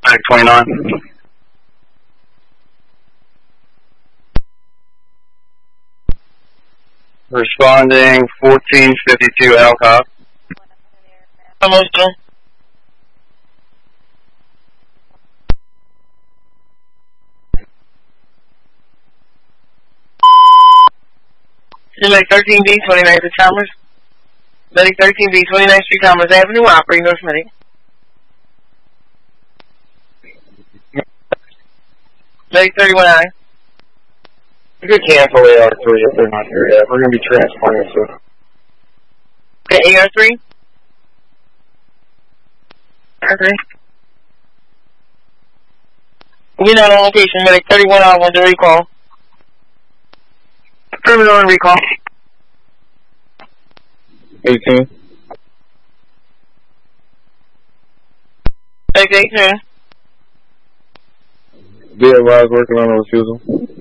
Medic 29. Responding 1452 Alcott. Almost done. Medic 13B, 29 Street Commerce. Medic 13B, 29 Street Commerce Avenue, operating North Medic. Medic 31I. You could cancel AR3 if they're not here yet. We're going to be transporting soon. Okay, AR3. Okay. You're not on location. Medic 31I want to recall. Criminal on recall. 18. Medic 18. DFI is working on a refusal.